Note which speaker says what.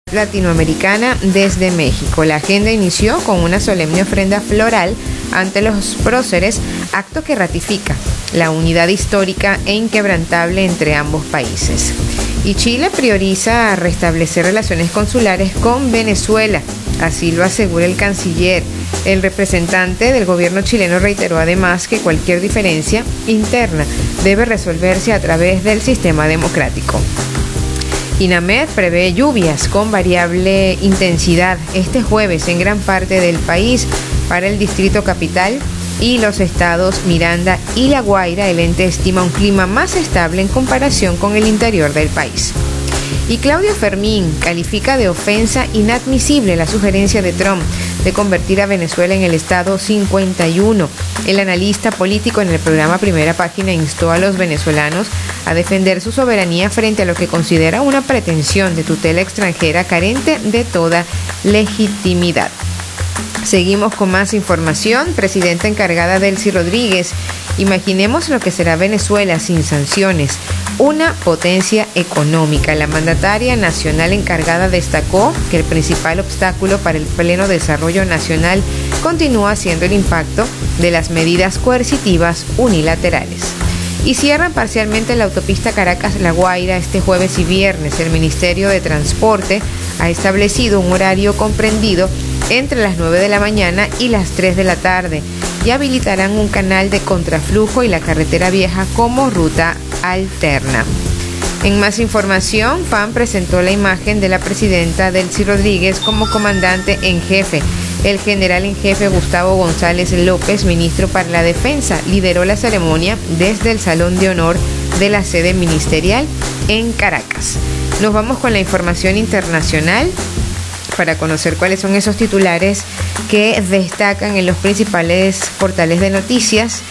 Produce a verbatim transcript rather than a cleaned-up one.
Speaker 1: Latinoamericana desde México. La agenda inició con una solemne ofrenda floral ante los próceres, acto que ratifica la unidad histórica e inquebrantable entre ambos países. Y Chile prioriza restablecer relaciones consulares con Venezuela, así lo asegura el canciller. El representante del gobierno chileno reiteró además que cualquier diferencia interna debe resolverse a través del sistema democrático. INAMED prevé lluvias con variable intensidad este jueves en gran parte del país. Para el Distrito Capital y los estados Miranda y La Guaira, el ente estima un clima más estable en comparación con el interior del país. Y Claudio Fermín califica de ofensa inadmisible la sugerencia de Trump de convertir a Venezuela en el estado cincuenta y uno. El analista político en el programa Primera Página instó a los venezolanos a defender su soberanía frente a lo que considera una pretensión de tutela extranjera carente de toda legitimidad. Seguimos con más información. Presidenta encargada Delcy Rodríguez: imaginemos lo que será Venezuela sin sanciones, una potencia económica. La mandataria nacional encargada destacó que el principal obstáculo para el pleno desarrollo nacional continúa siendo el impacto de las medidas coercitivas unilaterales. Y cierran parcialmente la autopista Caracas-La Guaira este jueves y viernes. El Ministerio de Transporte ha establecido un horario comprendido entre las nueve de la mañana y las tres de la tarde y habilitarán un canal de contraflujo y la carretera vieja como ruta alterna. En más información, P A N presentó la imagen de la presidenta Delcy Rodríguez como comandante en jefe. El general en jefe Gustavo González López, ministro para la Defensa, lideró la ceremonia desde el Salón de Honor de la sede ministerial en Caracas. Nos vamos con la información internacional para conocer cuáles son esos titulares que destacan en los principales portales de noticias